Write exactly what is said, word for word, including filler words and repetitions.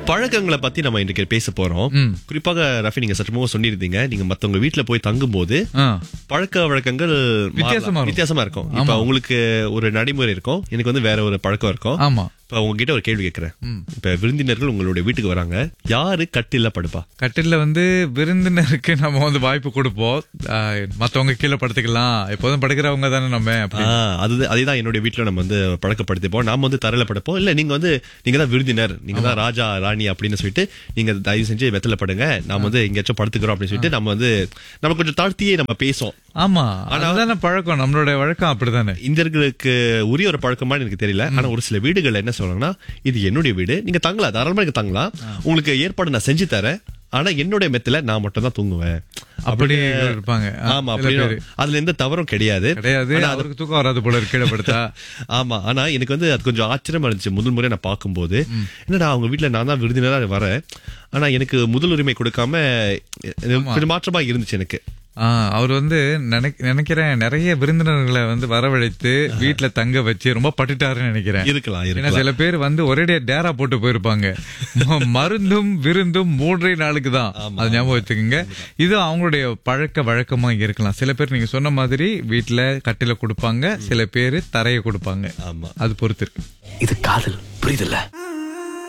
பழக்கங்களை பத்தி நம்ம இன்றைக்கு பேச போறோம். குறிப்பாக ரஃபி, நீங்க சற்றுமுக சொல்லியிருந்தீங்க, நீங்க மத்தவங்க வீட்டுல போய் தங்கும் போது பழக்க வழக்கங்கள் வித்தியாசமா இருக்கும். இப்ப உங்களுக்கு ஒரு நடைமுறை இருக்கும், எனக்கு வந்து வேற ஒரு பழக்கம் இருக்கும். ஆமா. இப்ப உங்ககிட்ட ஒரு கேள்வி கேட்கிறேன். இப்ப விருந்தினர்கள் உங்களுடைய வீட்டுக்கு வராங்க, யாரு கட்டில படுப்பா? கட்டில வந்து விருந்தினருக்கு நம்ம வந்து வாய்ப்பு கொடுப்போம், மத்தவங்க கீழே படுத்துக்கலாம், எப்போதும் படுக்கிறவங்க தானே நம்ம. அது அதேதான் என்னுடைய வீட்டுல நம்ம வந்து பழக்கப்படுத்திப்போம். நாம வந்து தரையில படுப்போம். இல்ல நீங்க வந்து நீங்க தான் விருந்தினர், நீங்க தான் ராஜா ராணி அப்படின்னு சொல்லிட்டு நீங்க தயவு செஞ்சு வெத்தல படுங்க, நாம வந்து எங்கேயாச்சும் படுத்துக்கிறோம் அப்படின்னு சொல்லிட்டு நம்ம வந்து நம்ம கொஞ்சம் தாழ்த்தியே நம்ம பேசுவோம். ஆமா, அதான பழக்கம், நம்மளுடைய வழக்கம் அப்படித்தானே. இந்தியர்களுக்கு உரிய ஒரு பழக்கமானு எனக்கு தெரியல. ஆனா ஒரு சில வீடுகள் என்ன சொல்றாங்கன்னா, இது என்னுடைய வீடு, நீங்க தங்கலாம், தாராளமா நீங்க தங்கலாம், உங்களுக்கு ஏற்பாடு நான் செஞ்சு தரேன், ஆனா என்னுடைய மெத்துல நான் மட்டும் தான் தூங்குவேன் அப்படி இருப்பாங்க. ஆமா, அதுல எந்த தவறும் கிடையாது கிடையாது. அவருக்கு தூக்கம் வராது போல கீழப்படுத்தா. ஆமா, ஆனா எனக்கு வந்து அது கொஞ்சம் ஆச்சரியமா இருந்துச்சு முதல் முறை நான் பார்க்கும்போது. என்னடா அவங்க வீட்டுல நான் தான் விருந்தினரா வரேன், ஆனா எனக்கு முதல் உரிமை கொடுக்காம கொஞ்சம் மாற்றமா இருந்துச்சு எனக்கு. அவர் வந்து நினைக்கிறேன் நிறைய விருந்தினர்களை வந்து வரவழைத்து வீட்டுல தங்க வச்சு ரொம்ப பட்டுட்டாருன்னு நினைக்கிறேன். இருக்கலாம். ஏன்னா சில பேர் வந்து ஒரே டேரா போட்டு போயிருப்பாங்க. மருந்தும் விருந்தும் மூன்றே நாளுக்கு தான், அது ஞாபகம் வச்சுக்கோங்க. இது அவங்களுடைய பழக்க வழக்கமா இருக்கலாம். சில பேர் நீங்க சொன்ன மாதிரி வீட்டுல கட்டில கொடுப்பாங்க, சில பேரு தரைய கொடுப்பாங்க. ஆமா, அது பொறுத்து இருக்கு. இது காதல், புரியுதுல்ல?